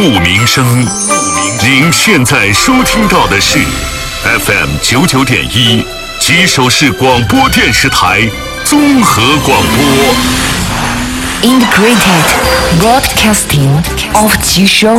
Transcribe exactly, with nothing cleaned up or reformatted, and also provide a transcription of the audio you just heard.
不鸣声。您现在收听到的是 F M 九九点一吉首市广播电视台综合广播。 Integrated Broadcasting of 吉首